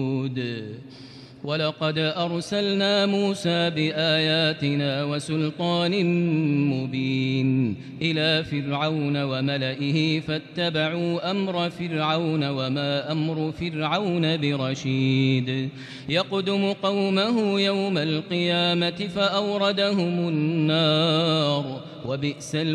ولقد أرسلنا موسى بآياتنا وسلطان مبين إلى فرعون وملئه فاتبعوا أمر فرعون وما أمر فرعون برشيد يقدم قومه يوم القيامة فأوردهم النار وبئس